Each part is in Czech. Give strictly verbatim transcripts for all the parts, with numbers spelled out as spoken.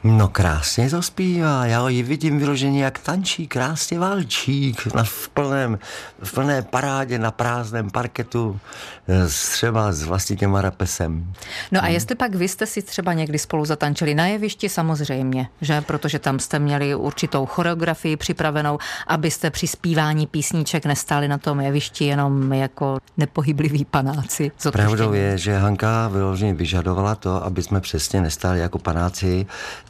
No krásně to zpívá, já ji vidím vyloženě, jak tančí, krásně válčík na, v, plném, v plné parádě na prázdném parketu, třeba s Vlastitěm Arapesem. No a jestli pak vy jste si třeba někdy spolu zatančili na jevišti, samozřejmě, že? Protože tam jste měli určitou choreografii připravenou, abyste při zpívání písniček nestáli na tom jevišti jenom jako nepohybliví panáci. Pravdou je, že Hanka vyloženě vyžadovala to, aby jsme přesně nestáli jako panáci,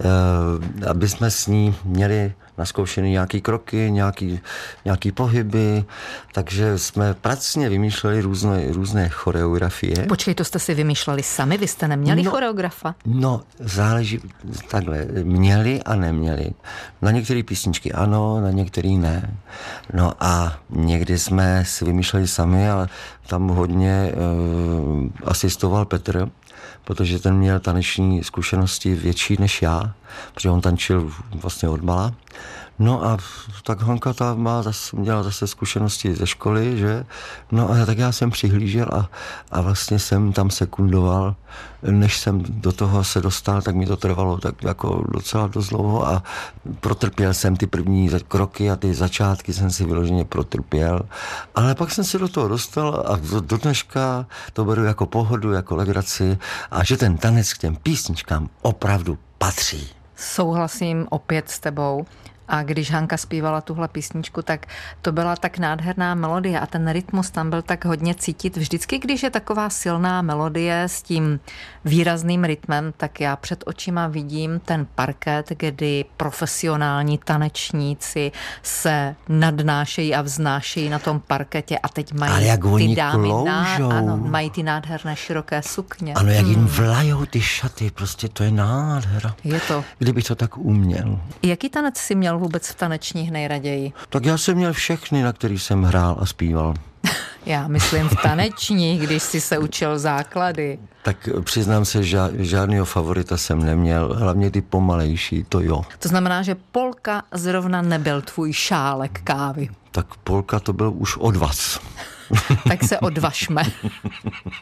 aby jsme s ní měli naskoušený nějaký kroky, nějaký, nějaký pohyby, takže jsme pracně vymýšleli různé, různé choreografie. Počkej, to jste si vymýšleli sami, vy jste neměli no, choreografa? No, záleží, takhle, měli a neměli. Na některé písničky ano, na některé ne. No a někdy jsme si vymýšleli sami, ale tam hodně uh, asistoval Petr, protože ten měl taneční zkušenosti větší než já, protože on tančil vlastně od mala. No a tak Hanka ta má zase, měla zase zkušenosti ze školy, že? No a tak já jsem přihlížel a, a vlastně jsem tam sekundoval. Než jsem do toho se dostal, tak mi to trvalo tak jako docela dost dlouho a protrpěl jsem ty první kroky a ty začátky jsem si vyloženě protrpěl. Ale pak jsem se do toho dostal a do, do dneška to beru jako pohodu, jako legraci a že ten tanec k těm písničkám opravdu patří. Souhlasím opět s tebou. A když Hanka zpívala tuhle písničku, tak to byla tak nádherná melodie a ten rytmus tam byl tak hodně cítit. Vždycky, když je taková silná melodie s tím výrazným rytmem, tak já před očima vidím ten parket, kdy profesionální tanečníci se nadnášejí a vznášejí na tom parketě a teď mají ty dámy ná, ano, mají ty nádherné široké sukně. Ano, jak jim hmm. vlajou ty šaty, prostě to je nádhera. Je to. Kdybych to tak uměl. Jaký tanec si měl vůbec v tanečních nejraději? Tak já jsem měl všechny, na který jsem hrál a zpíval. Já myslím v tanečních, když jsi se učil základy. Tak přiznám se, že žádného favorita jsem neměl, hlavně ty pomalejší, to jo. To znamená, že polka zrovna nebyl tvůj šálek kávy. Tak polka to byl už odvaz. Tak se odvažme.